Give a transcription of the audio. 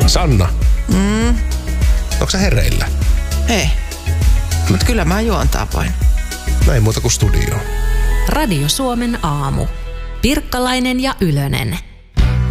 Sanna. Onko sä hereillä? Ei. Mut kyllä mä juon tapoin. Näin muuta kuin studioon. Radio Suomen aamu. Pirkkalainen ja Ylönen.